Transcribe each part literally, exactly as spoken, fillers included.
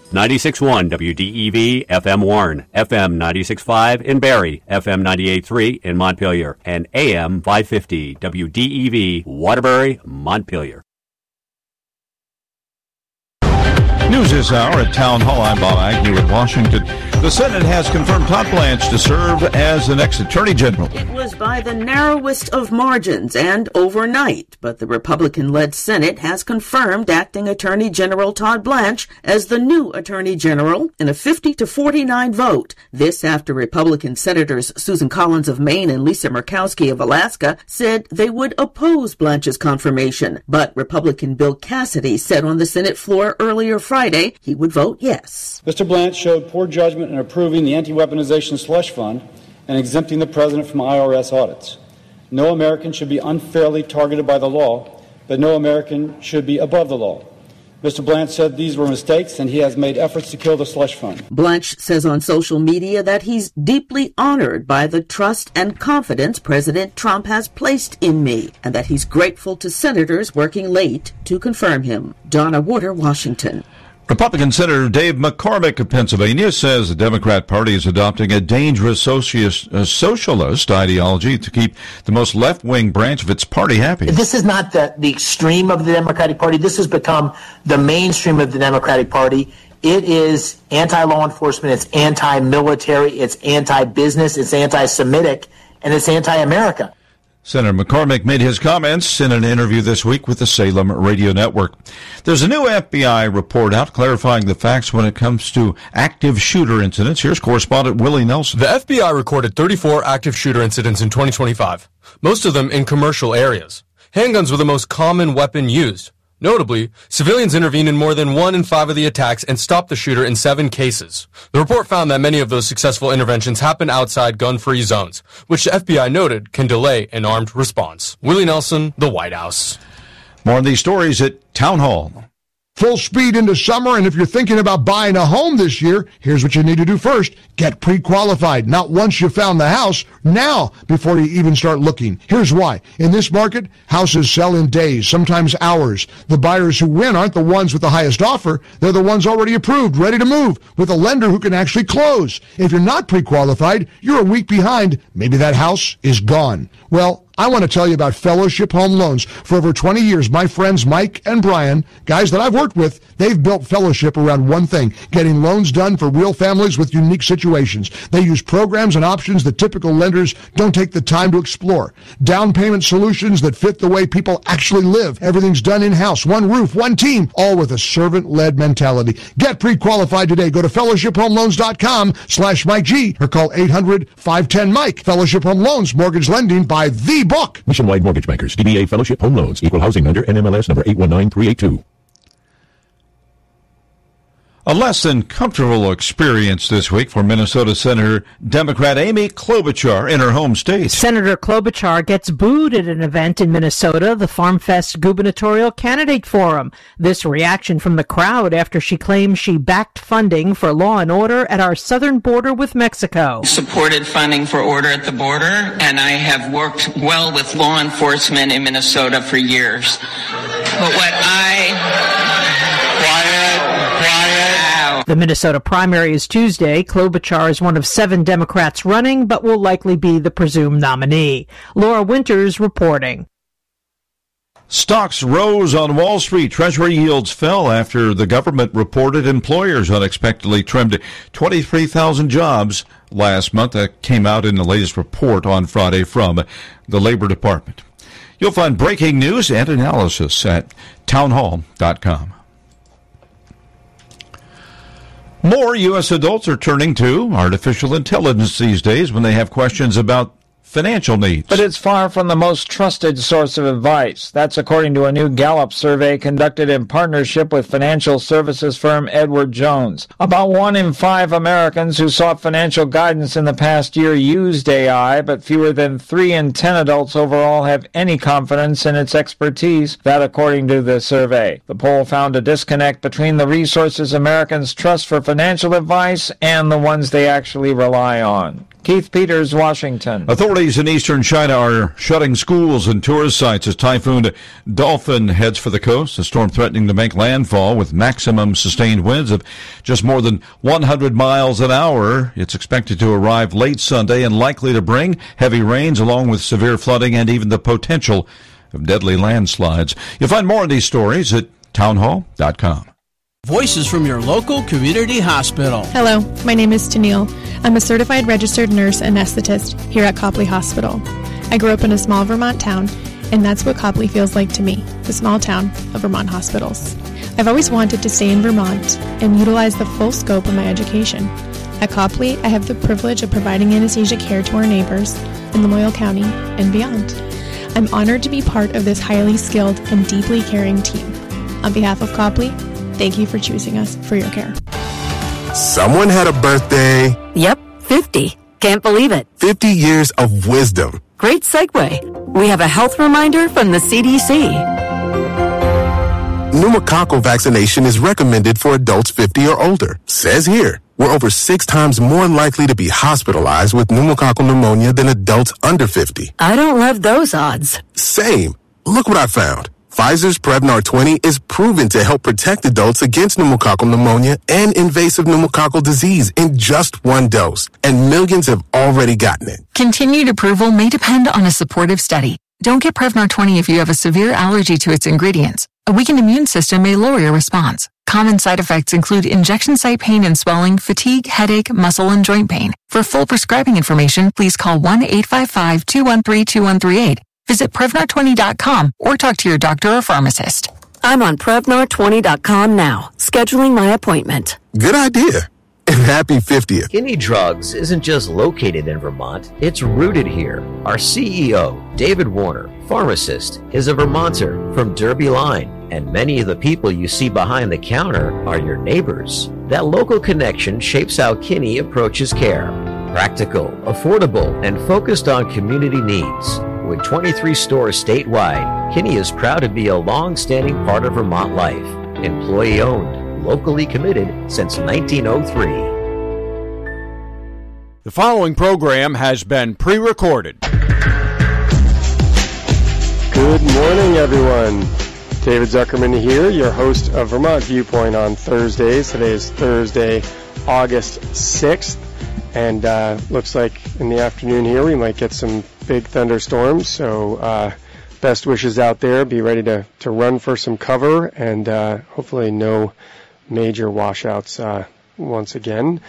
ninety-six point one W D E V F M Warren, F M ninety-six point five in Barrie, F M ninety-eight point three in Montpelier, and A M five fifty W D E V Waterbury, Montpelier. News this hour at Town Hall. I'm Bob Agnew in Washington. The Senate has confirmed Todd Blanche to serve as the next Attorney General. It was by the narrowest of margins and overnight, but the Republican-led Senate has confirmed Acting Attorney General Todd Blanche as the new Attorney General in a fifty to forty-nine vote. This after Republican Senators Susan Collins of Maine and Lisa Murkowski of Alaska said they would oppose Blanche's confirmation, but Republican Bill Cassidy said on the Senate floor earlier Friday he would vote yes. Mister Blanche showed poor judgment in approving the anti-weaponization slush fund and exempting the president from I R S audits. No American should be unfairly targeted by the law, but no American should be above the law. Mister Blanche said these were mistakes, and he has made efforts to kill the slush fund. Blanche says on social media that he's deeply honored by the trust and confidence President Trump has placed in me, and that he's grateful to senators working late to confirm him. Donna Warder, Washington. Republican Senator Dave McCormick of Pennsylvania says the Democrat Party is adopting a dangerous socialist, uh, socialist ideology to keep the most left-wing branch of its party happy. This is not the, the extreme of the Democratic Party. This has become the mainstream of the Democratic Party. It is anti-law enforcement, it's anti-military, it's anti-business, it's anti-Semitic, and it's anti-America. Senator McCormick made his comments in an interview this week with the Salem Radio Network. There's a new F B I report out clarifying the facts when it comes to active shooter incidents. Here's correspondent Willie Nelson. The F B I recorded thirty-four active shooter incidents in twenty twenty-five, most of them in commercial areas. Handguns were the most common weapon used. Notably, civilians intervened in more than one in five of the attacks and stopped the shooter in seven cases. The report found that many of those successful interventions happened outside gun-free zones, which the F B I noted can delay an armed response. Willie Nelson, the White House. More on these stories at Town Hall. Full speed into summer, and if you're thinking about buying a home this year, here's what you need to do first. Get pre-qualified. Not once you found the house, now before you even start looking. Here's why. In this market, houses sell in days, sometimes hours. The buyers who win aren't the ones with the highest offer. They're the ones already approved, ready to move, with a lender who can actually close. If you're not pre-qualified, you're a week behind. Maybe that house is gone. Well, I want to tell you about Fellowship Home Loans. For over twenty years, my friends Mike and Brian, guys that I've worked with, they've built Fellowship around one thing, getting loans done for real families with unique situations. They use programs and options that typical lenders don't take the time to explore. Down payment solutions that fit the way people actually live. Everything's done in-house, one roof, one team, all with a servant-led mentality. Get pre-qualified today. Go to fellowship home loans dot com slash Mike G or call eight hundred, five one zero, Mike. Fellowship Home Loans, mortgage lending by the book. Nationwide Mortgage Bankers, D B A Fellowship Home Loans, Equal Housing Lender, N M L S number eight one nine three eight two. A less than comfortable experience this week for Minnesota Senator Democrat Amy Klobuchar in her home state. Senator Klobuchar gets booed at an event in Minnesota, the FarmFest Gubernatorial Candidate Forum. This reaction from the crowd after she claims she backed funding for law and order at our southern border with Mexico. Supported funding for order at the border, and I have worked well with law enforcement in Minnesota for years. But what I... Quiet, quiet. The Minnesota primary is Tuesday. Klobuchar is one of seven Democrats running, but will likely be the presumed nominee. Laura Winters reporting. Stocks rose on Wall Street. Treasury yields fell after the government reported employers unexpectedly trimmed twenty-three thousand jobs last month. That came out in the latest report on Friday from the Labor Department. You'll find breaking news and analysis at town hall dot com. More U S adults are turning to artificial intelligence these days when they have questions about financial needs. But it's far from the most trusted source of advice. That's according to a new Gallup survey conducted in partnership with financial services firm Edward Jones. About one in five Americans who sought financial guidance in the past year used A I, but fewer than three in ten adults overall have any confidence in its expertise. That according to the survey. The poll found a disconnect between the resources Americans trust for financial advice and the ones they actually rely on. Keith Peters, Washington. Authorities in eastern China are shutting schools and tourist sites as Typhoon Dolphin heads for the coast. The storm threatening to make landfall with maximum sustained winds of just more than one hundred miles an hour. It's expected to arrive late Sunday and likely to bring heavy rains along with severe flooding and even the potential of deadly landslides. You'll find more of these stories at townhall dot com. Voices from your local community hospital. Hello, my name is Tennille. I'm a certified registered nurse anesthetist here at Copley Hospital. I grew up in a small Vermont town, and that's what Copley feels like to me, the small town of Vermont hospitals. I've always wanted to stay in Vermont and utilize the full scope of my education. At Copley, I have the privilege of providing anesthesia care to our neighbors in Lamoille County and beyond. I'm honored to be part of this highly skilled and deeply caring team. On behalf of Copley, thank you for choosing us for your care. Someone had a birthday. Yep, fifty. Can't believe it. fifty years of wisdom. Great segue. We have a health reminder from the C D C. Pneumococcal vaccination is recommended for adults fifty or older. Says here, we're over six times more likely to be hospitalized with pneumococcal pneumonia than adults under fifty. I don't love those odds. Same. Look what I found. Pfizer's Prevnar twenty is proven to help protect adults against pneumococcal pneumonia and invasive pneumococcal disease in just one dose, and millions have already gotten it. Continued approval may depend on a supportive study. Don't get Prevnar twenty if you have a severe allergy to its ingredients. A weakened immune system may lower your response. Common side effects include injection site pain and swelling, fatigue, headache, muscle, and joint pain. For full prescribing information, please call one eight five five, two one three, two one three eight. Visit Prevnar twenty dot com or talk to your doctor or pharmacist. I'm on Prevnar twenty dot com now, scheduling my appointment. Good idea. And happy fiftieth. Kinney Drugs isn't just located in Vermont, it's rooted here. Our C E O, David Warner, pharmacist, is a Vermonter from Derby Line, and many of the people you see behind the counter are your neighbors. That local connection shapes how Kinney approaches care. Practical, affordable, and focused on community needs. With twenty-three stores statewide, Kinney is proud to be a long-standing part of Vermont life. Employee-owned, locally committed since nineteen oh three. The following program has been pre-recorded. Good morning, everyone. David Zuckerman here, your host of Vermont Viewpoint on Thursdays. Today is Thursday, August sixth, and uh, looks like in the afternoon here we might get some big thunderstorms, so uh, best wishes out there. Be ready to, to run for some cover, and uh, hopefully no major washouts uh, once again.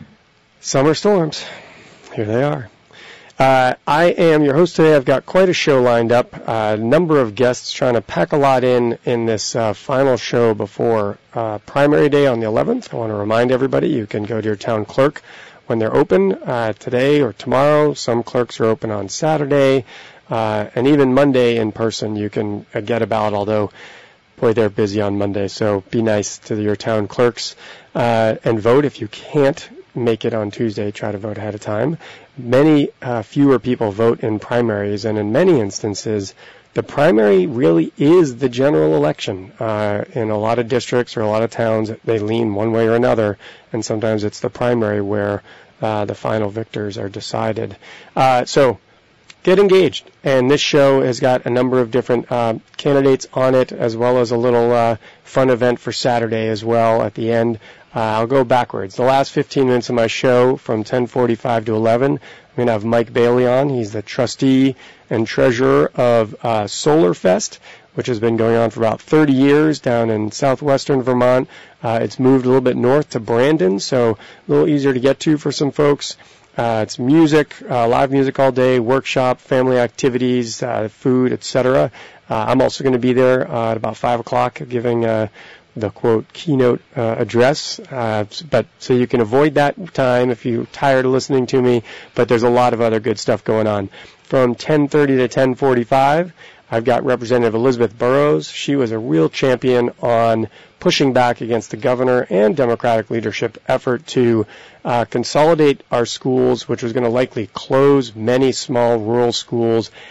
Summer storms, here they are. Uh, I am your host today. I've got quite a show lined up, a uh, number of guests trying to pack a lot in in this uh, final show before uh, primary day on the eleventh. I want to remind everybody you can go to your town clerk when they're open uh, today or tomorrow. Some clerks are open on Saturday, uh, and even Monday in person you can uh, get a ballot, although, boy, they're busy on Monday. So be nice to your town clerks uh, and vote. If you can't make it on Tuesday, try to vote ahead of time. Many uh, fewer people vote in primaries, and in many instances, the primary really is the general election. Uh, in a lot of districts or a lot of towns, they lean one way or another, and sometimes it's the primary where uh, the final victors are decided. Uh, so get engaged. And this show has got a number of different uh, candidates on it, as well as a little uh, fun event for Saturday as well at the end. Uh, I'll go backwards. The last fifteen minutes of my show, from ten forty-five to eleven, I'm going to have Mike Bailey on. He's the trustee and treasurer of uh, SolarFest, which has been going on for about thirty years down in southwestern Vermont. Uh, it's moved a little bit north to Brandon, so a little easier to get to for some folks. Uh, it's music, uh, live music all day, workshop, family activities, uh, food, et cetera. Uh, I'm also going to be there uh, at about five o'clock giving uh, the, quote, keynote uh, address. Uh, but so you can avoid that time if you're tired of listening to me. But there's a lot of other good stuff going on. From ten thirty to ten forty-five, I've got Representative Elizabeth Burrows. She was a real champion on pushing back against the governor and Democratic leadership effort to uh, consolidate our schools, which was going to likely close many small rural schools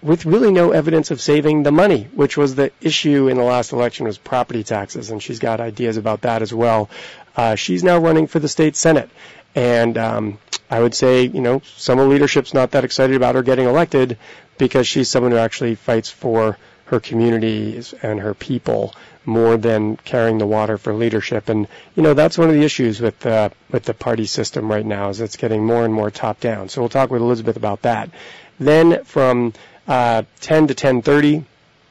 with really no evidence of saving the money, which was the issue in the last election, was property taxes, and she's got ideas about that as well. Uh, she's now running for the state Senate, and um, I would say, you know, some of the leadership's not that excited about her getting elected because she's someone who actually fights for her communities and her people more than carrying the water for leadership. And, you know, that's one of the issues with, uh, with the party system right now, is it's getting more and more top down. So we'll talk with Elizabeth about that. Then from uh, ten to ten thirty,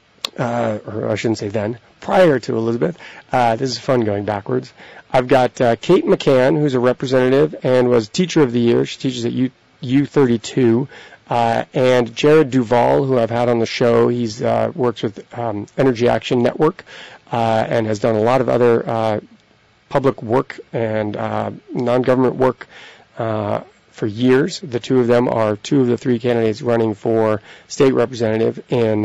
uh, or I shouldn't say then, prior to Elizabeth, uh, this is fun going backwards, I've got uh, Kate McCann, who's a representative and was Teacher of the Year. She teaches at U, U thirty-two. Uh, and Jared Duval, who I've had on the show. He's uh, works with um, Energy Action Network uh, and has done a lot of other uh, public work and uh, non-government work uh, for years. The two of them are two of the three candidates running for state representative in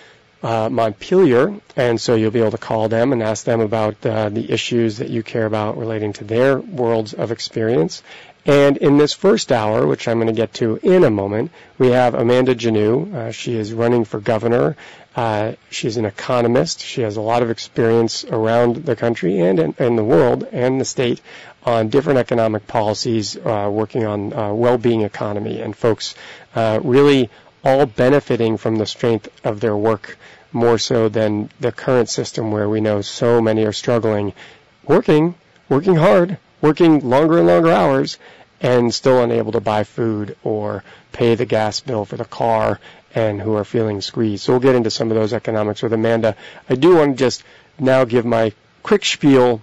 uh, Montpelier, and so you'll be able to call them and ask them about uh, the issues that you care about relating to their worlds of experience. And in this first hour, which I'm going to get to in a moment, we have Amanda Janoo. Uh, she is running for governor. Uh, she's an economist. She has a lot of experience around the country and in, in the world and the state on different economic policies, uh, working on uh, well-being economy, and folks uh, really all benefiting from the strength of their work more so than the current system where we know so many are struggling, working, working hard, working longer and longer hours, and still unable to buy food or pay the gas bill for the car, and who are feeling squeezed. So we'll get into some of those economics with Amanda. I do want to just now give my quick spiel,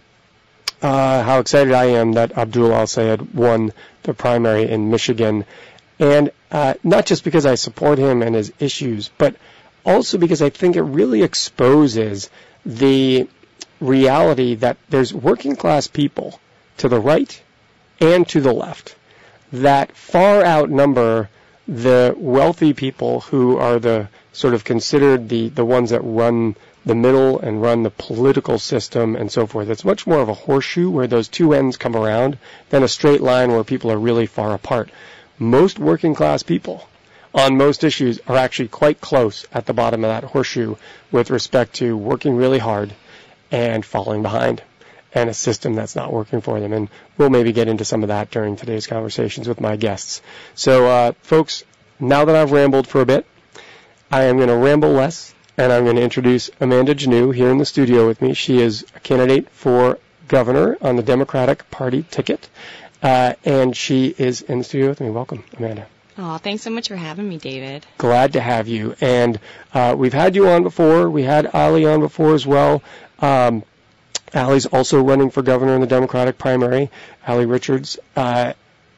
uh, how excited I am that Abdul Al-Sayed won the primary in Michigan. And uh, not just because I support him and his issues, but also because I think it really exposes the reality that there's working class people to the right and to the left that far outnumber the wealthy people who are the sort of considered the, the ones that run the middle and run the political system and so forth. It's much more of a horseshoe where those two ends come around than a straight line where people are really far apart. Most working class people on most issues are actually quite close at the bottom of that horseshoe with respect to working really hard and falling behind, and a system that's not working for them. And we'll maybe get into some of that during today's conversations with my guests. So, uh, folks, now that I've rambled for a bit, I am going to ramble less, and I'm going to introduce Amanda Janoo here in the studio with me. She is a candidate for governor on the Democratic Party ticket, uh, and she is in the studio with me. Welcome, Amanda. Oh, thanks so much for having me, David. Glad to have you. And uh, we've had you on before. We had Ali on before as well. Um, Allie's also running for governor in the Democratic primary, Allie Richards. Uh,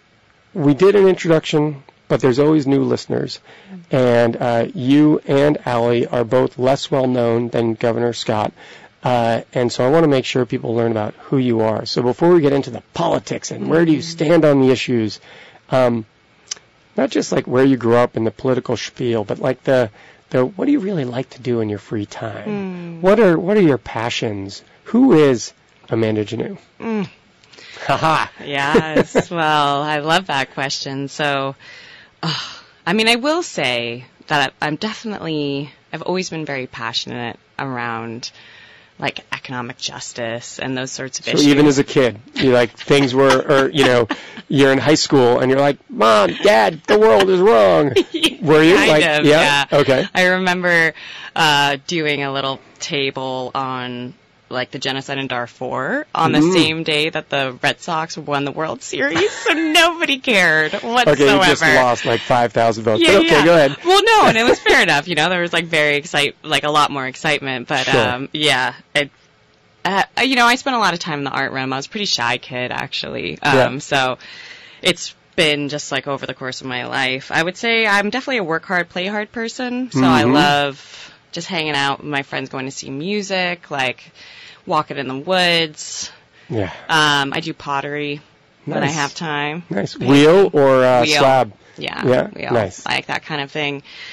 we did an introduction, but there's always new listeners. And uh, you and Allie are both less well known than Governor Scott. Uh, and so I want to make sure people learn about who you are. So before we get into the politics and where do you stand on the issues, um, not just like where you grew up in the political spiel, but like the, the what do you really like to do in your free time? Mm. What are what are your passions? Who is Amanda Janoo? Mm. Haha. Yes. Well, I love that question. So, uh, I mean, I will say that I'm definitely, I've always been very passionate around like economic justice and those sorts of so issues. So even as a kid, you like things were, or you know, you're in high school and you're like, Mom, Dad, the world is wrong. Were you kind like, of, yeah? yeah? Okay. I remember uh, doing a little table on like the genocide in Darfur on the Mm. same day that the Red Sox won the World Series, so nobody cared whatsoever. Okay, you just lost like five thousand votes. Yeah, but okay, yeah. go ahead. Well, no, and it was fair enough. You know, there was like very excite, like a lot more excitement. But Sure. um, yeah, it, uh, you know, I spent a lot of time in the art room. I was a pretty shy kid, actually. Um, Yeah. So it's been just like over the course of my life. I would say I'm definitely a work hard, play hard person. So I Mhm. love just hanging out with my friends, going to see music, like walking in the woods. Yeah. Um, I do pottery when I Nice. have time. Nice. Wheel or uh, Wheel. slab? Yeah. Yeah. Wheel. Nice. Like that kind of thing.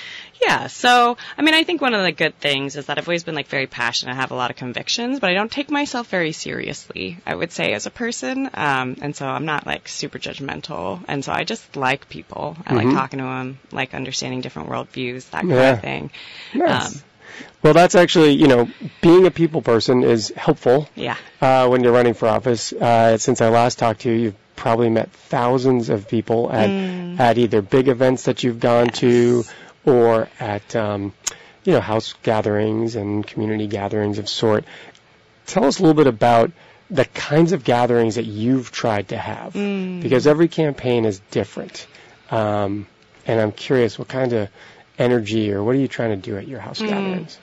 Yeah, so, I mean, I think one of the good things is that I've always been, like, very passionate. I have a lot of convictions, but I don't take myself very seriously, I would say, as a person. Um, and so I'm not, like, super judgmental. And so I just like people. I Mm-hmm. like talking to them, like understanding different worldviews, that kind Yeah. of thing. Nice. Um, Well, that's actually, you know, being a people person is helpful. Yeah. Uh, when you're running for office. Uh, since I last talked to you, you've probably met thousands of people at Mm. at either big events that you've gone Yes. to, or at um, you know, house gatherings and community gatherings of sort. Tell us a little bit about the kinds of gatherings that you've tried to have, Mm. because every campaign is different. Um, and I'm curious, what kind of energy or what are you trying to do at your house Mm. gatherings?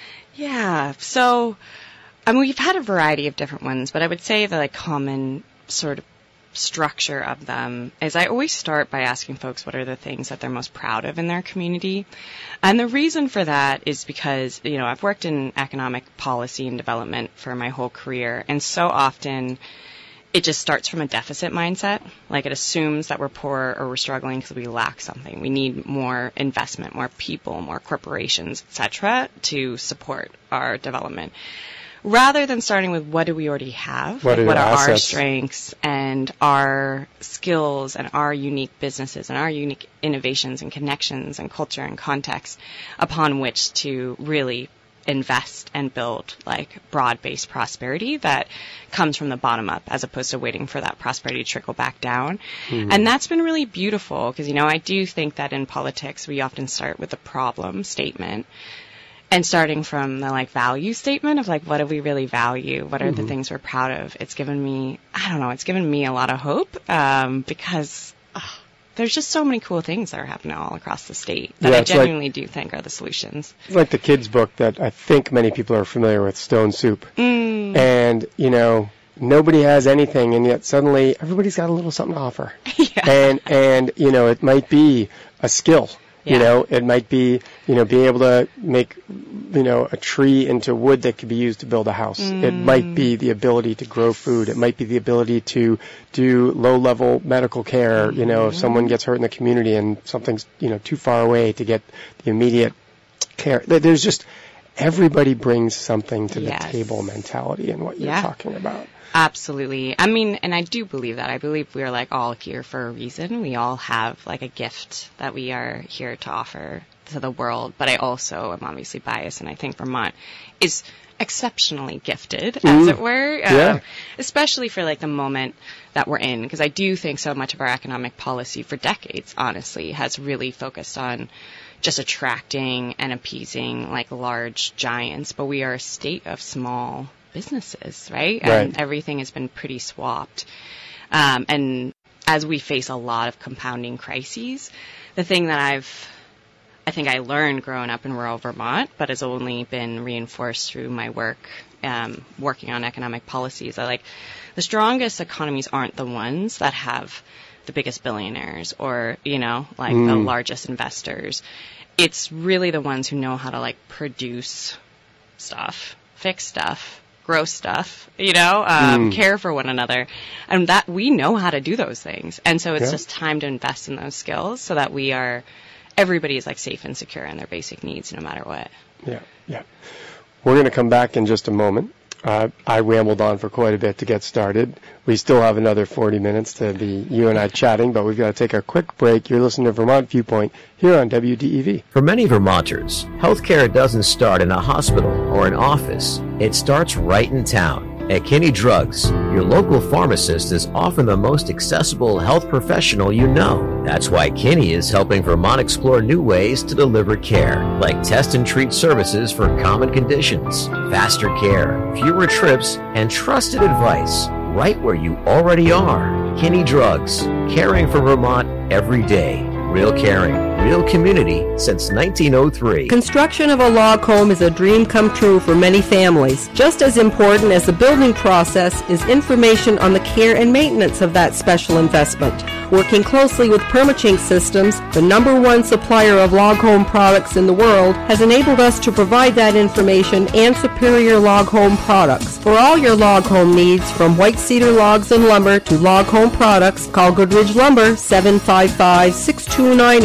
Yeah, so, I mean, we've had a variety of different ones, but I would say the, like, common sort of structure of them is I always start by asking folks what are the things that they're most proud of in their community. And the reason for that is because, you know, I've worked in economic policy and development for my whole career, and so often it just starts from a deficit mindset. Like, it assumes that we're poor or we're struggling because we lack something. We need more investment, more people, more corporations, et cetera, to support our development. Rather than starting with what do we already have, What like, are what your are our assets? strengths and our skills and our unique businesses and our unique innovations and connections and culture and context upon which to really invest and build, like, broad-based prosperity that comes from the bottom up as opposed to waiting for that prosperity to trickle back down. Mhm. And that's been really beautiful because, you know, I do think that in politics we often start with the problem statement. And starting from the, like, value statement of, like, what do we really value? What are the Mhm. things we're proud of? It's given me, I don't know, it's given me a lot of hope um, because ugh, there's just so many cool things that are happening all across the state that Yeah, I it's like- genuinely do think are the solutions. It's like the kids' book that I think many people are familiar with, Stone Soup. Mm. And, you know, nobody has anything, and yet suddenly everybody's got a little something to offer. Yeah. And, and, you know, it might be a skill. You Yeah. know, it might be, you know, being able to make, you know, a tree into wood that could be used to build a house. It Mm. might be the ability to grow food. It might be the ability to do low-level medical care. You know, if someone gets hurt in the community and something's, you know, too far away to get the immediate care. There- There's just, everybody brings something to the Yes. table mentality in what you're Yeah. talking about. Absolutely. I mean, and I do believe that. I believe we're, like, all here for a reason. We all have, like, a gift that we are here to offer to the world. But I also am obviously biased, and I think Vermont is exceptionally gifted, as Mm. it were, um, Yeah. especially for, like, the moment that we're in. Because I do think so much of our economic policy for decades, honestly, has really focused on just attracting and appeasing, like, large giants. But we are a state of small businesses, right? Right. And everything has been pretty swapped. Um, and as we face a lot of compounding crises, the thing that I've, I think I learned growing up in rural Vermont, but has only been reinforced through my work, um, working on economic policies, that, like, the strongest economies aren't the ones that have the biggest billionaires or, you know, like the Mm. largest investors. It's really the ones who know how to, like, produce stuff, fix stuff, grow stuff, you know, um, Mm. care for one another. And that we know how to do those things. And so it's Yeah. just time to invest in those skills so that we are, everybody is, like, safe and secure in their basic needs no matter what. Yeah, yeah. We're going to come back in just a moment. Uh, I rambled on for quite a bit to get started. We still have another forty minutes to be you and I chatting, but we've got to take a quick break. You're listening to Vermont Viewpoint here on W D E V. For many Vermonters, healthcare doesn't start in a hospital or an office. It starts right in town. At Kinney Drugs, your local pharmacist is often the most accessible health professional you know. That's why Kinney is helping Vermont explore new ways to deliver care, like test and treat services for common conditions, faster care, fewer trips, and trusted advice right where you already are. Kinney Drugs, caring for Vermont every day. Real caring, real community since nineteen oh three. Construction of a log home is a dream come true for many families. Just as important as the building process is information on the care and maintenance of that special investment. Working closely with Permachink Systems, the number one supplier of log home products in the world, has enabled us to provide that information and superior log home products. For all your log home needs, from white cedar logs and lumber to log home products, call Goodridge Lumber seven five five, six two nine eight or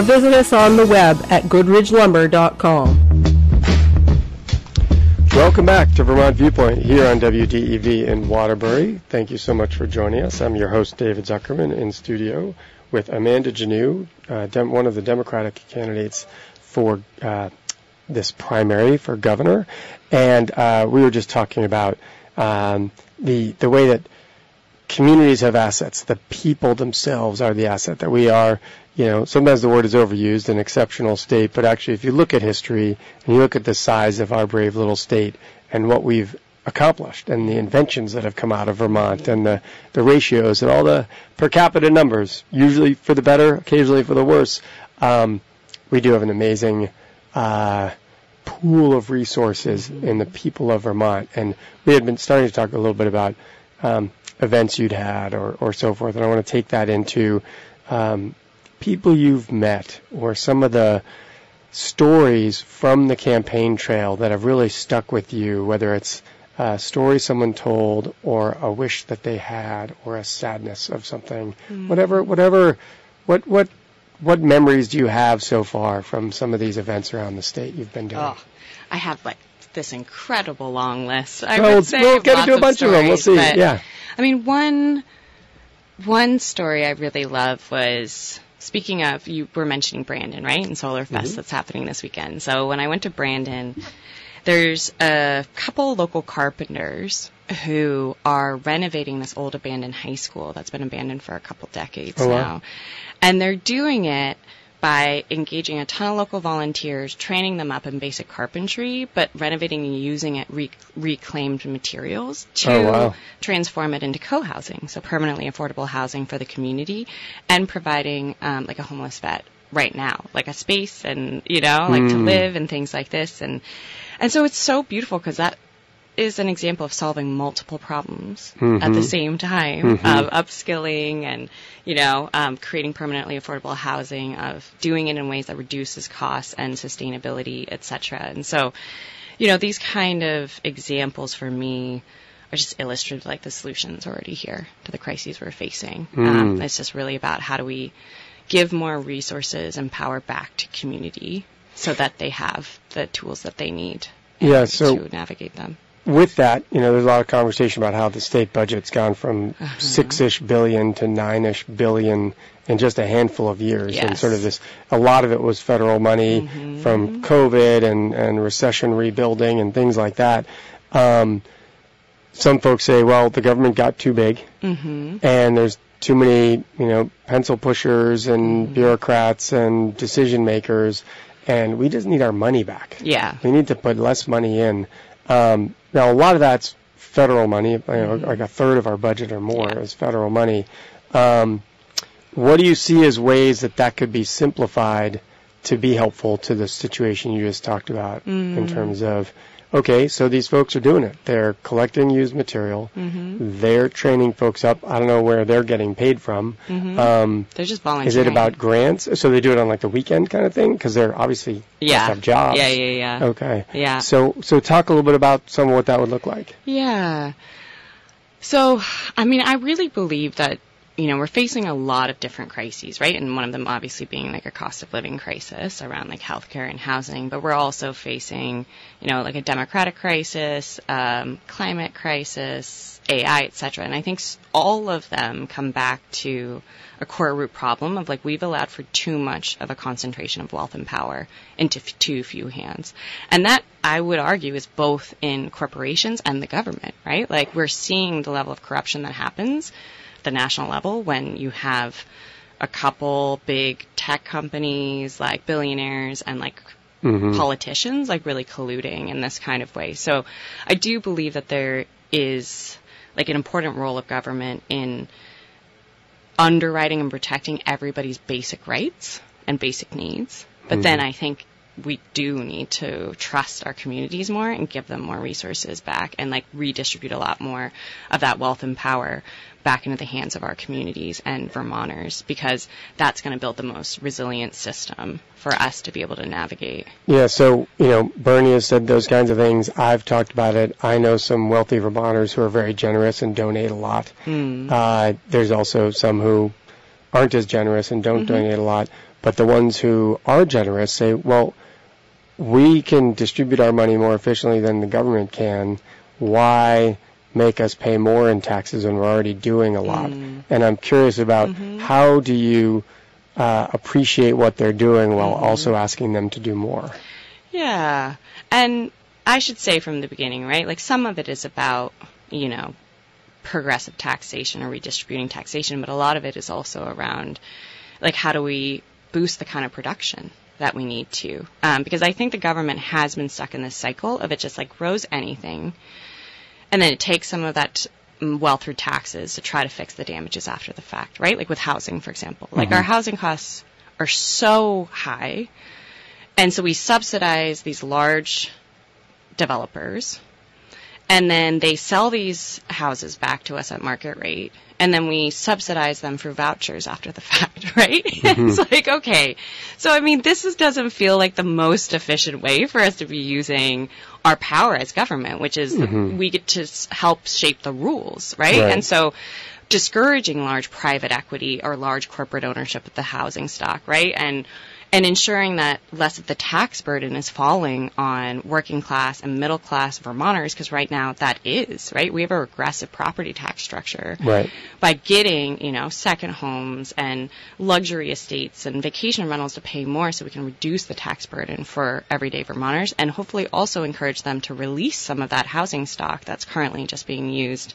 visit us on the web at goodridge lumber dot com. Welcome back to Vermont Viewpoint here on W D E V in Waterbury. Thank you so much for joining us. I'm your host, David Zuckerman, in studio with Amanda Janneau, uh, dem- one of the Democratic candidates for uh, this primary for governor. And uh, we were just talking about um, the the way that communities have assets. The people themselves are the asset, that we are, you know, sometimes the word is overused, an exceptional state, but actually if you look at history and you look at the size of our brave little state and what we've accomplished and the inventions that have come out of Vermont and the, the ratios and all the per capita numbers, usually for the better, occasionally for the worse, um, we do have an amazing uh, pool of resources in the people of Vermont. And we had been starting to talk a little bit about um, events you'd had or, or so forth, and I want to take that into um, people you've met or some of the stories from the campaign trail that have really stuck with you, whether it's a story someone told or a wish that they had or a sadness of something, mm-hmm. whatever, whatever, what, what, what memories do you have so far from some of these events around the state you've been doing? Oh, I have like this incredible long list. I well, would say we'll get into a bunch of, stories, of them. We'll see. But, yeah. I mean, one one story I really love was, speaking of, you were mentioning Brandon, right? And Solar Fest mm-hmm. that's happening this weekend. So when I went to Brandon, there's a couple local carpenters who are renovating this old abandoned high school that's been abandoned for a couple decades oh, now. Wow. And they're doing it by engaging a ton of local volunteers, training them up in basic carpentry, but renovating and using it rec- reclaimed materials to oh, wow. transform it into co-housing, so permanently affordable housing for the community, and providing um, like a homeless vet right now, like a space and, you know, like mm. to live and things like this. And and so it's so beautiful because that is an example of solving multiple problems mm-hmm. at the same time, mm-hmm. of upskilling and, you know, um, creating permanently affordable housing, of doing it in ways that reduces costs and sustainability, et cetera. And so, you know, these kind of examples for me are just illustrative, like the solutions already here to the crises we're facing. Mm. Um, it's just really about how do we give more resources and power back to community so that they have the tools that they need yeah, so to navigate them. With that, you know, there's a lot of conversation about how the state budget's gone from uh-huh. six-ish billion to nine-ish billion in just a handful of years. Yes. And sort of this, a lot of it was federal money mm-hmm. from COVID and, and recession rebuilding and things like that. Um, some folks say, well, the government got too big mm-hmm. and there's too many, you know, pencil pushers and mm-hmm. bureaucrats and decision makers, and we just need our money back. Yeah. We need to put less money in. Um, now, a lot of that's federal money, you know, like a third of our budget or more yeah. is federal money. Um, what do you see as ways that that could be simplified to be helpful to the situation you just talked about mm. in terms of, okay, so these folks are doing it. They're collecting used material. Mm-hmm. They're training folks up. I don't know where they're getting paid from. Mm-hmm. Um, they're just volunteering. Is it about grants? So they do it on like the weekend kind of thing? Because they're obviously yeah. have jobs. Yeah, yeah, yeah. Okay. Yeah. So, so talk a little bit about some of what that would look like. Yeah. So, I mean, I really believe that, you know, we're facing a lot of different crises, right? And one of them obviously being like a cost of living crisis around like healthcare and housing, but we're also facing, you know, like a democratic crisis, um, climate crisis, A I, et cetera. And I think all of them come back to a core root problem of like we've allowed for too much of a concentration of wealth and power into f- too few hands. And that, I would argue, is both in corporations and the government, right? Like we're seeing the level of corruption that happens the national level when you have a couple big tech companies like billionaires and like mm-hmm. politicians like really colluding in this kind of way. So I do believe that there is like an important role of government in underwriting and protecting everybody's basic rights and basic needs. But mm-hmm. then I think we do need to trust our communities more and give them more resources back and like redistribute a lot more of that wealth and power back into the hands of our communities and Vermonters, because that's going to build the most resilient system for us to be able to navigate. Yeah, so, you know, Bernie has said those kinds of things. I've talked about it. I know some wealthy Vermonters who are very generous and donate a lot. Mm. Uh, there's also some who aren't as generous and don't mm-hmm. donate a lot. But the ones who are generous say, well, we can distribute our money more efficiently than the government can. Why make us pay more in taxes when we're already doing a lot? Mm. And I'm curious about mm-hmm. how do you uh, appreciate what they're doing while mm-hmm. also asking them to do more? Yeah. And I should say from the beginning, right, like some of it is about, you know, progressive taxation or redistributing taxation, but a lot of it is also around, like, how do we boost the kind of production that we need to? Um, because I think the government has been stuck in this cycle of it just, like, grows anything, and then it takes some of that wealth through taxes to try to fix the damages after the fact, right? Like with housing, for example. Like, mm-hmm. our housing costs are so high, and so we subsidize these large developers, and then they sell these houses back to us at market rate, and then we subsidize them through vouchers after the fact, right? Mm-hmm. It's like, okay. So, I mean, this is, doesn't feel like the most efficient way for us to be using our power as government, which is mm-hmm. we get to help shape the rules, right? right? And so discouraging large private equity or large corporate ownership of the housing stock, right? And And ensuring that less of the tax burden is falling on working class and middle class Vermonters, because right now that is, right? We have a regressive property tax structure. Right. By getting, you know, second homes and luxury estates and vacation rentals to pay more so we can reduce the tax burden for everyday Vermonters, and hopefully also encourage them to release some of that housing stock that's currently just being used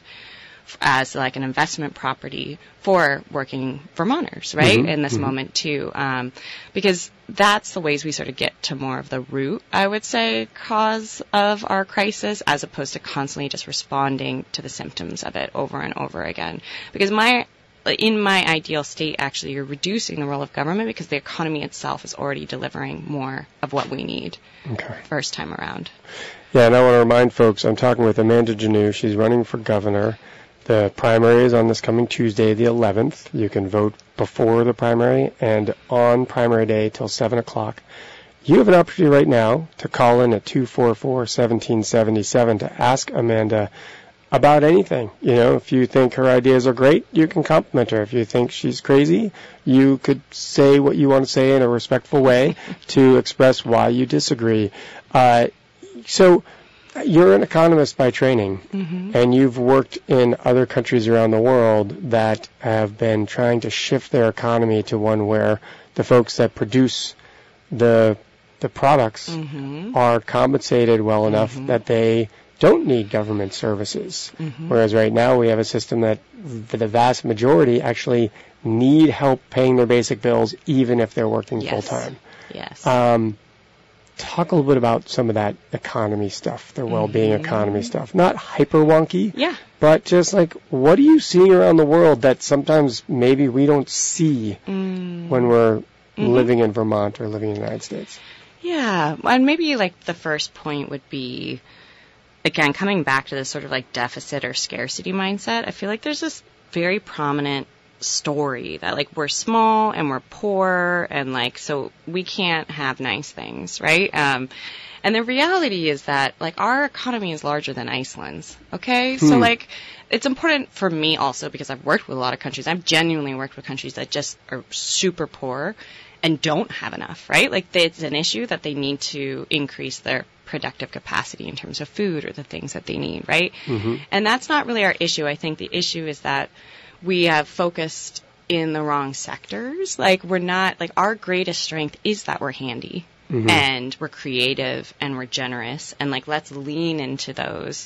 as like an investment property for working Vermonters, right, mm-hmm, in this mm-hmm. moment too, um, because that's the ways we sort of get to more of the root, I would say, cause of our crisis, as opposed to constantly just responding to the symptoms of it over and over again. Because my in my ideal state, actually, you're reducing the role of government because the economy itself is already delivering more of what we need okay. first time around. Yeah, and I want to remind folks, I'm talking with Amanda Janneau. She's running for governor. The primary is on this coming Tuesday, the eleventh. You can vote before the primary and on primary day till seven o'clock. You have an opportunity right now to call in at two four four, one seven seven seven to ask Amanda about anything. You know, if you think her ideas are great, you can compliment her. If you think she's crazy, you could say what you want to say in a respectful way to express why you disagree. Uh, so... You're an economist by training, mm-hmm. and you've worked in other countries around the world that have been trying to shift their economy to one where the folks that produce the the products mm-hmm. are compensated well enough mm-hmm. that they don't need government services. Mm-hmm. Whereas right now we have a system that the vast majority actually need help paying their basic bills even if they're working yes. full-time. Yes. Um, Talk a little bit about some of that economy stuff, the well-being mm-hmm. economy stuff. Not hyper wonky, yeah. but just like, what are you seeing around the world that sometimes maybe we don't see mm. when we're mm-hmm. living in Vermont or living in the United States? Yeah, and maybe like the first point would be, again, coming back to this sort of like deficit or scarcity mindset. I feel like there's this very prominent story that like we're small and we're poor and like so we can't have nice things, right? Um, and the reality is that like our economy is larger than Iceland's, okay? Hmm. So like it's important for me also because I've worked with a lot of countries. I've genuinely worked with countries that just are super poor and don't have enough, right? Like it's an issue that they need to increase their productive capacity in terms of food or the things that they need, right? Mm-hmm. And that's not really our issue. I think the issue is that we have focused in the wrong sectors. Like we're not, like our greatest strength is that we're handy mm-hmm. and we're creative and we're generous. And like, let's lean into those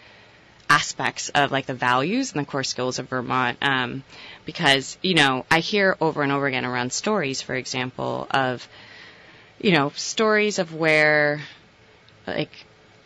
aspects of like the values and the core skills of Vermont. Um, because, you know, I hear over and over again around stories, for example, of, you know, stories of where like,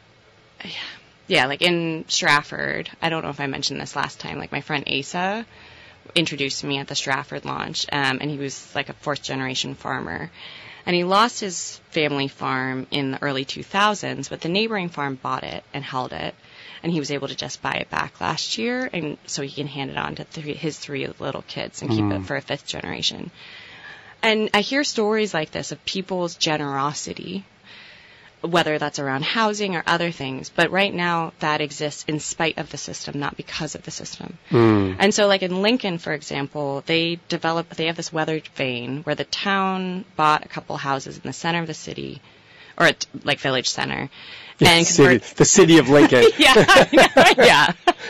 yeah, like in Stratford, I don't know if I mentioned this last time, like my friend Asa introduced me at the Stratford launch, um, and he was like a fourth generation farmer. And he lost his family farm in the early two thousands, but the neighboring farm bought it and held it. And he was able to just buy it back last year, and so he can hand it on to three, his three little kids and keep mm. it for a fifth generation. And I hear stories like this of people's generosity whether that's around housing or other things. But right now, that exists in spite of the system, not because of the system. Mm. And so, like in Lincoln, for example, they develop, they have this weathered vein where the town bought a couple houses in the center of the city, or at, like Village Center. Yeah, and city, the city of Lincoln. yeah, yeah,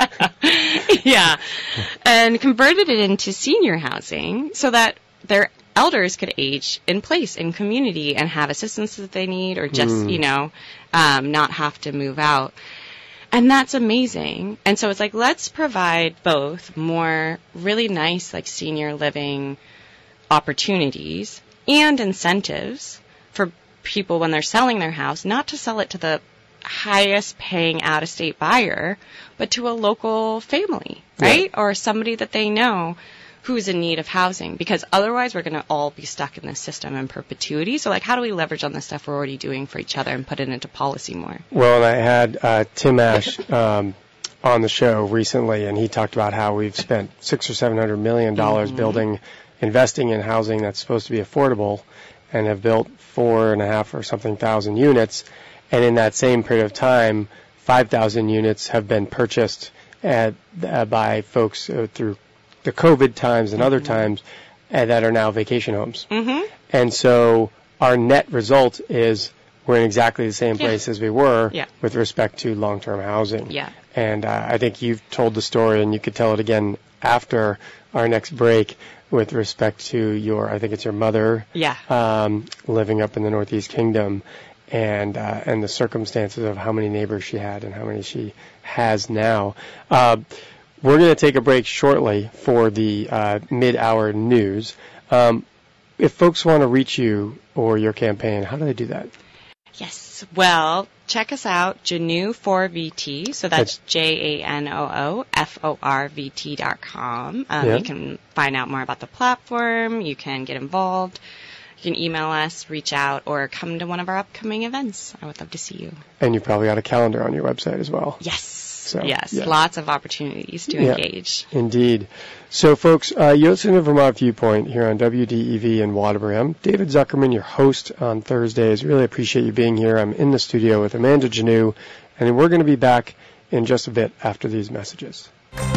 yeah, and converted it into senior housing so that their elders could age in place in community and have assistance that they need, or just mm. you know, um, not have to move out. And that's amazing. And so it's like, let's provide both more really nice, like, senior living opportunities and incentives for people when they're selling their house, not to sell it to the highest paying out-of-state buyer, but to a local family, right? Yeah. Or somebody that they know who's in need of housing, because otherwise we're going to all be stuck in this system in perpetuity. So, like, how do we leverage on the stuff we're already doing for each other and put it into policy more? Well, and I had uh, Tim Ash um, on the show recently, and he talked about how we've spent six or seven hundred million dollars mm-hmm. building, investing in housing that's supposed to be affordable, and have built four and a half or something thousand units. And in that same period of time, five thousand units have been purchased at, uh, by folks uh, through the COVID times and other times uh, that are now vacation homes. Mm-hmm. And so our net result is we're in exactly the same yeah. place as we were yeah. with respect to long-term housing. Yeah. And uh, I think you've told the story, and you could tell it again after our next break with respect to your, I think it's your mother, yeah. um, living up in the Northeast Kingdom, and uh, and the circumstances of how many neighbors she had and how many she has now. Uh, we're going to take a break shortly for the uh, mid-hour news. Um, if folks want to reach you or your campaign, how do they do that? Yes. Well, check us out, Janu four V T. So that's J A N O O F O R V T dot com. Um, yeah. You can find out more about the platform. You can get involved. You can email us, reach out, or come to one of our upcoming events. I would love to see you. And you've probably got a calendar on your website as well. Yes. So, yes. Yeah. Lots of opportunities to yeah, engage. Indeed. So, folks, uh, you listen to Vermont Viewpoint here on W D E V in Waterbury. I'm David Zuckerman, your host on Thursdays. Really appreciate you being here. I'm in the studio with Amanda Janu, and we're going to be back in just a bit after these messages.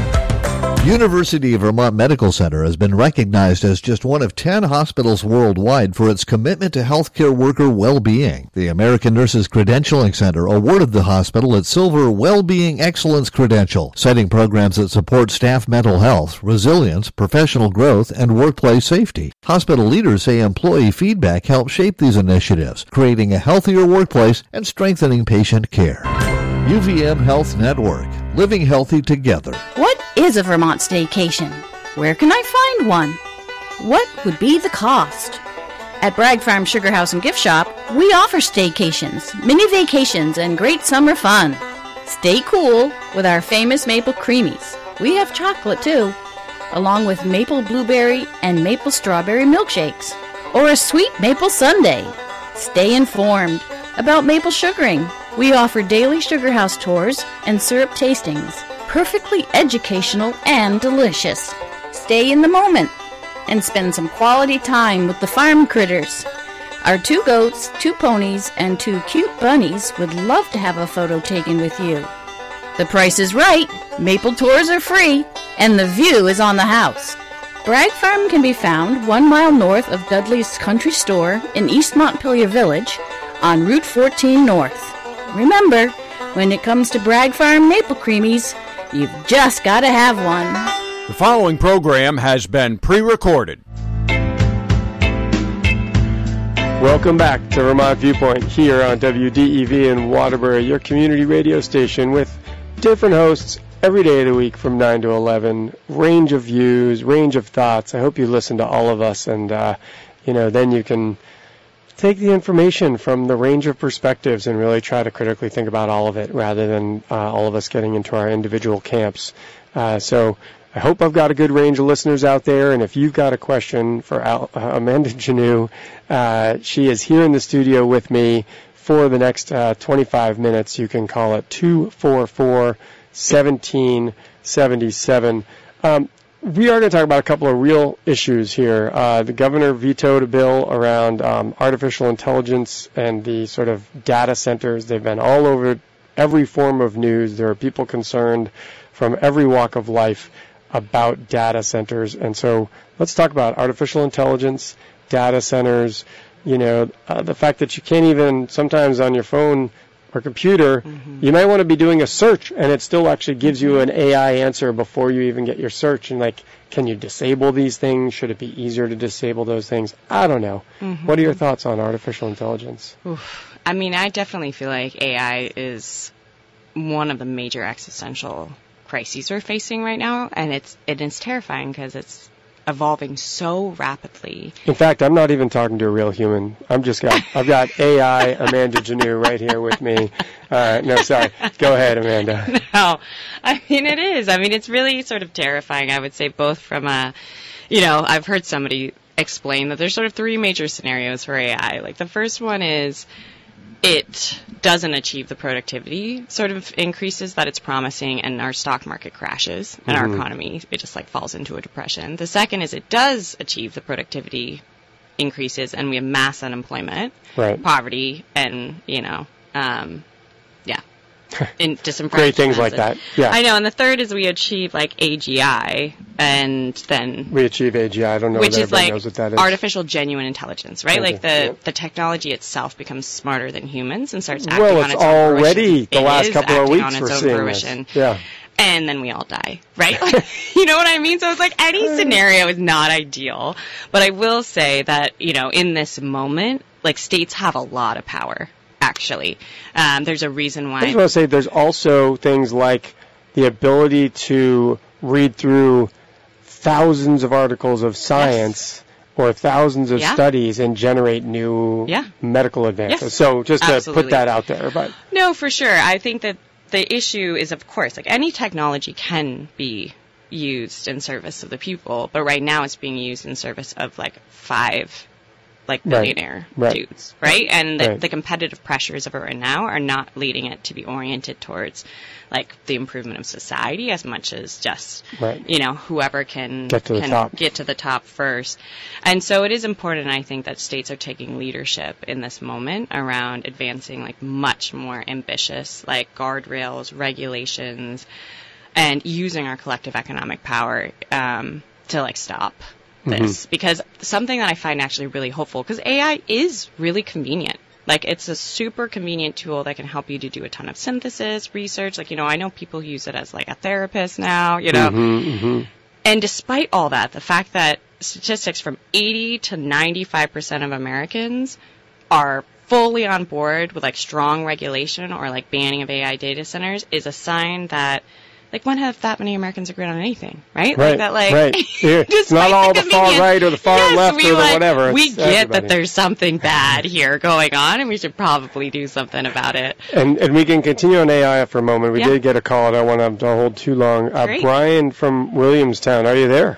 University of Vermont Medical Center has been recognized as just one of ten hospitals worldwide for its commitment to healthcare worker well-being. The American Nurses Credentialing Center awarded the hospital its Silver Well-Being Excellence Credential, citing programs that support staff mental health, resilience, professional growth, and workplace safety. Hospital leaders say employee feedback helps shape these initiatives, creating a healthier workplace and strengthening patient care. U V M Health Network, living healthy together. What is a Vermont staycation? Where can I find one? What would be the cost? At Bragg Farm Sugar House and Gift Shop, we offer staycations, mini vacations, and great summer fun. Stay cool with our famous maple creamies. We have chocolate too, along with maple blueberry and maple strawberry milkshakes, or a sweet maple sundae. Stay informed about maple sugaring. We offer daily Sugar House tours and syrup tastings, perfectly educational and delicious. Stay in the moment and spend some quality time with the farm critters. Our two goats, two ponies, and two cute bunnies would love to have a photo taken with you. The price is right, maple tours are free, and the view is on the house. Bragg Farm can be found one mile north of Dudley's Country Store in East Montpelier Village on Route fourteen North. Remember, when it comes to Bragg Farm Maple Creamies, you've just got to have one. The following program has been pre-recorded. Welcome back to Vermont Viewpoint here on W D E V in Waterbury, your community radio station with different hosts every day of the week from nine to eleven. Range of views, range of thoughts. I hope you listen to all of us, and uh, you know, then you can take the information from the range of perspectives and really try to critically think about all of it rather than uh, all of us getting into our individual camps. Uh, so I hope I've got a good range of listeners out there, and if you've got a question for Al- uh, Amanda Janu, uh, she is here in the studio with me for the next uh, twenty-five minutes. You can call it two four four, one seven seven seven. Um, we are going to talk about a couple of real issues here. Uh, the governor vetoed a bill around um, artificial intelligence and the sort of data centers. They've been all over every form of news. There are people concerned from every walk of life about data centers. And so let's talk about artificial intelligence, data centers, you know, uh, the fact that you can't even sometimes on your phone or computer, mm-hmm. you might want to be doing a search and it still actually gives you an A I answer before you even get your search. And like, can you disable these things? Should it be easier to disable those things? I don't know. Mm-hmm. What are your thoughts on artificial intelligence? Oof. I mean, I definitely feel like A I is one of the major existential crises we're facing right now, and it's it is terrifying because it's evolving so rapidly. In fact, I'm not even talking to a real human. I'm just got I've got A I Amanda Janneau right here with me. Uh, no, sorry. Go ahead, Amanda. No, I mean it is. I mean it's really sort of terrifying. I would say both from a, you know, I've heard somebody explain that there's sort of three major scenarios for A I. Like the first one is it doesn't achieve the productivity sort of increases that it's promising, and our stock market crashes and mm-hmm. our economy, it just like falls into a depression. The second is it does achieve the productivity increases and we have mass unemployment, right. poverty, and, you know, um, yeah, in disenfranchisement. Great things like that. Yeah. I know. And the third is we achieve like A G I, and then we achieve A G I. I don't know which if is like knows what that is. Artificial genuine intelligence, right? Okay. Like the yeah. the technology itself becomes smarter than humans and starts acting well, on it's its own already fruition. the last it couple of weeks on its we're own seeing fruition. This. Yeah. And then we all die, right? Like, you know what I mean? So it's like any scenario is not ideal. But I will say that, you know, in this moment, like states have a lot of power, actually. Um, there's a reason why. I just want to say there's also things like the ability to read through thousands of articles of science yes. or thousands of yeah. studies and generate new yeah. medical advances. Yes. So just to Absolutely. put that out there. But no, for sure. I think that the issue is, of course, like any technology can be used in service of the people, but right now it's being used in service of like five like billionaire right. dudes, right? And the, right. the competitive pressures of it right now are not leading it to be oriented towards like the improvement of society as much as just, right. you know, whoever can, get to the can top. get to the top first. And so it is important, I think, that states are taking leadership in this moment around advancing like much more ambitious like guardrails, regulations, and using our collective economic power um, to like stop this, mm-hmm. because something that I find actually really hopeful, because A I is really convenient. Like, it's a super convenient tool that can help you to do a ton of synthesis, research. Like, you know, I know people use it as, like, a therapist now, you know. Mm-hmm, mm-hmm. And despite all that, the fact that statistics from eighty to ninety-five percent of Americans are fully on board with, like, strong regulation or, like, banning of A I data centers is a sign that, like, when have that many Americans agreed on anything, right? Right, like that, like, right. It's not all the far right or the far yes, left we, or the like, whatever. We it's get everybody. that there's something bad here going on, and we should probably do something about it. And and we can continue on A I for a moment. We yeah. did get a call. I don't want to hold too long. Uh, Great. Brian from Williamstown, are you there?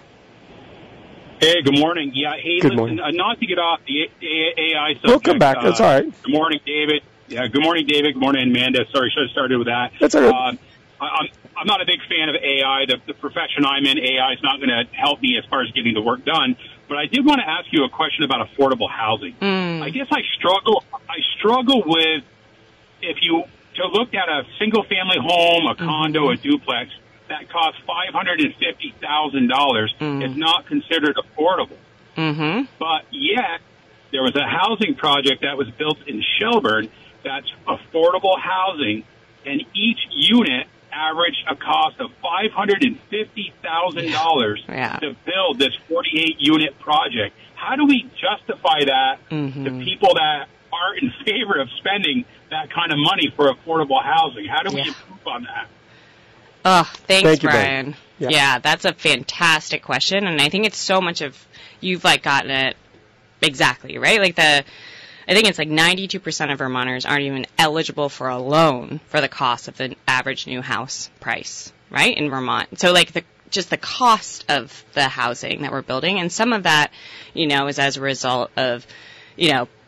Hey, good morning. Yeah, hey, good listen, morning. Uh, not to get off the A I subject. We'll come back. Uh, That's all right. Good morning, David. Yeah, good morning, David. Good morning, Amanda. Sorry, should have started with that. That's all right. Uh, I, I'm I'm not a big fan of A I. The, the profession I'm in, A I is not going to help me as far as getting the work done. But I did want to ask you a question about affordable housing. Mm. I guess I struggle. I struggle with if you to look at a single family home, a condo, mm-hmm. a duplex that costs five hundred and fifty thousand dollars. Mm. It's not considered affordable. Mm-hmm. But yet there was a housing project that was built in Shelburne that's affordable housing, and each unit averaged a cost of five hundred fifty thousand dollars yeah. to build this forty-eight unit project. How do we justify that mm-hmm. to people that are in favor of spending that kind of money for affordable housing? How do we yeah. improve on that? Oh, thanks, Thank you, Brian. Yeah. yeah, that's a fantastic question, and I think it's so much of, you've, like, gotten it exactly, right? Like, the... I think it's like ninety-two percent of Vermonters aren't even eligible for a loan for the cost of the average new house price, right, in Vermont. So, like, the just the cost of the housing that we're building, and some of that, you know, is as a result of, you know,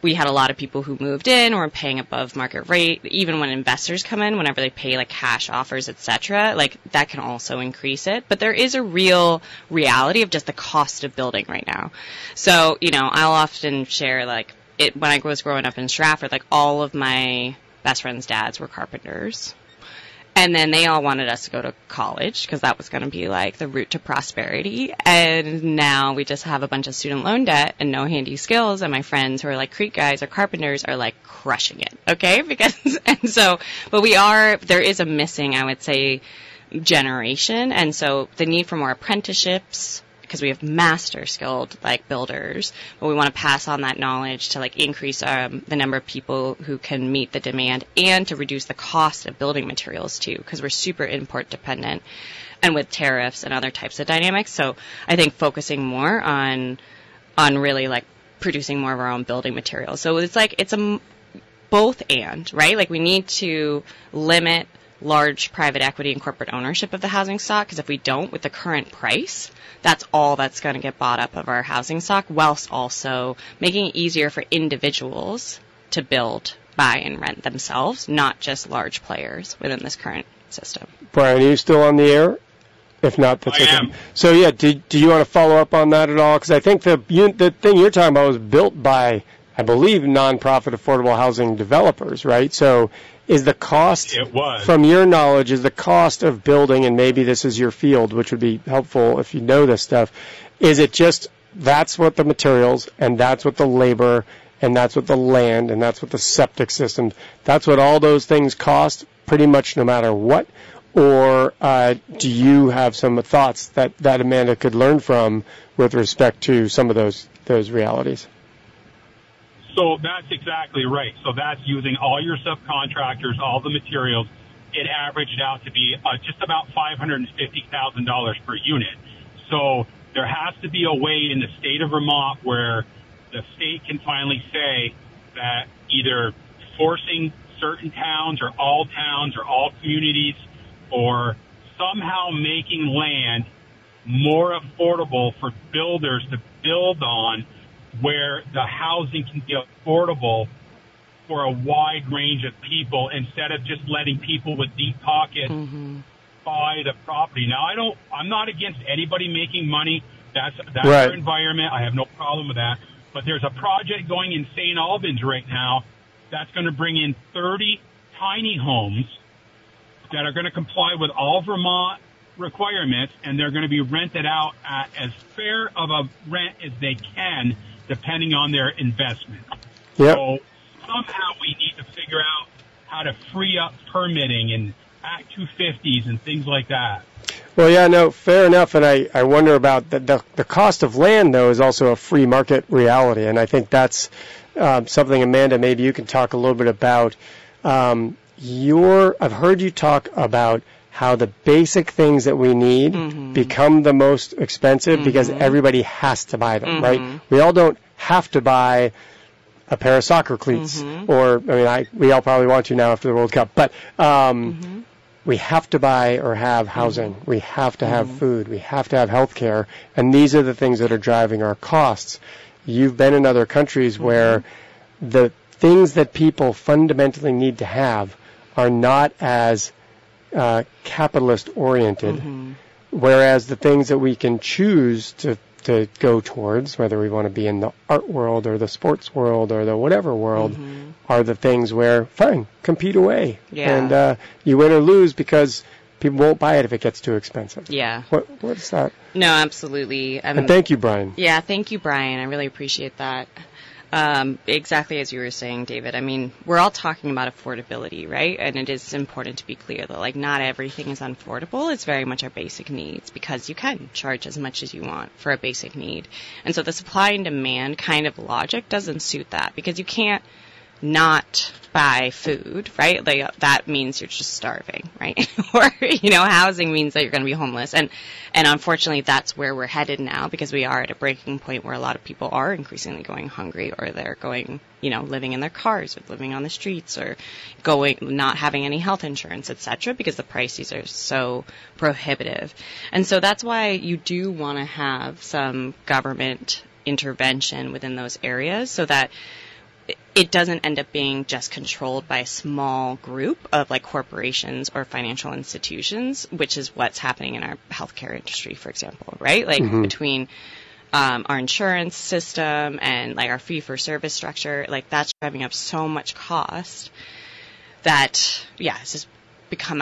we had a lot of people who moved in or paying above market rate. Even when investors come in, whenever they pay like cash offers, et cetera, like that can also increase it. But there is a real reality of just the cost of building right now. So, you know, I'll often share like it when I was growing up in Stratford, like all of my best friends' dads were carpenters. And then they all wanted us to go to college because that was going to be like the route to prosperity. And now we just have a bunch of student loan debt and no handy skills. And my friends who are like Crete guys or carpenters are like crushing it. Okay. Because, and so, but we are, there is a missing, I would say, generation. And so the need for more apprenticeships, because we have master skilled like builders, but we want to pass on that knowledge to like increase um, the number of people who can meet the demand and to reduce the cost of building materials too, because we're super import dependent and with tariffs and other types of dynamics. So I think focusing more on on really like producing more of our own building materials. So it's like it's a both and, right? Like we need to limit large private equity and corporate ownership of the housing stock, because if we don't, with the current price, that's all that's going to get bought up of our housing stock, whilst also making it easier for individuals to build, buy, and rent themselves, not just large players within this current system. Brian, are you still on the air? If not, that's I okay. am. So, yeah, do, do you want to follow up on that at all? Because I think the, you, the thing you're talking about was built by, I believe, nonprofit affordable housing developers, right? So is the cost, it was. from your knowledge, is the cost of building, and maybe this is your field, which would be helpful if you know this stuff, is it just that's what the materials, and that's what the labor, and that's what the land, and that's what the septic system, that's what all those things cost pretty much no matter what? Or uh, do you have some thoughts that, that Amanda could learn from with respect to some of those those realities? So that's exactly right. So that's using all your subcontractors, all the materials. It averaged out to be uh, just about five hundred fifty thousand dollars per unit. So there has to be a way in the state of Vermont where the state can finally say that either forcing certain towns or all towns or all communities, or somehow making land more affordable for builders to build on, where the housing can be affordable for a wide range of people instead of just letting people with deep pockets mm-hmm. buy the property. Now, I don't, I'm not against anybody making money. That's, that's right. their environment. I have no problem with that. But there's a project going in Saint Albans right now that's going to bring in thirty tiny homes that are going to comply with all Vermont requirements, and they're going to be rented out at as fair of a rent as they can, depending on their investment. Yep. So somehow we need to figure out how to free up permitting and Act two fifties and things like that. Well, yeah, no, fair enough. And I, I wonder about the, the the cost of land, though, is also a free market reality. And I think that's um, something, Amanda, maybe you can talk a little bit about. Um, your, I've heard you talk about how the basic things that we need mm-hmm. become the most expensive mm-hmm. because everybody has to buy them, mm-hmm. right? We all don't have to buy a pair of soccer cleats, mm-hmm. or, I mean, I, we all probably want to now after the World Cup, but um, mm-hmm. we have to buy or have housing. Mm-hmm. We have to have mm-hmm. food. We have to have health care, and these are the things that are driving our costs. You've been in other countries mm-hmm. where the things that people fundamentally need to have are not as uh, capitalist-oriented, mm-hmm. whereas the things that we can choose to, to go towards, whether we want to be in the art world or the sports world or the whatever world, mm-hmm. are the things where, fine, compete away. Yeah. And uh, you win or lose because people won't buy it if it gets too expensive. Yeah. What What's that? No, absolutely. Um, and thank you, Brian. Yeah, thank you, Brian. I really appreciate that. Um, exactly as you were saying, David. I mean, we're all talking about affordability, right? And it is important to be clear that, like, not everything is unaffordable. It's very much our basic needs, because you can charge as much as you want for a basic need. And so the supply and demand kind of logic doesn't suit that, because you can't not buy food, right? Like, that means you're just starving, right? Or, you know, housing means that you're going to be homeless. And, and unfortunately, that's where we're headed now, because we are at a breaking point where a lot of people are increasingly going hungry, or they're going, you know, living in their cars, or living on the streets, or going, not having any health insurance, et cetera, because the prices are so prohibitive. And so that's why you do want to have some government intervention within those areas, so that it doesn't end up being just controlled by a small group of like corporations or financial institutions, which is what's happening in our healthcare industry, for example, right? Like mm-hmm. between um, our insurance system and like our fee-for-service structure, like that's driving up so much cost that, yeah, it's just become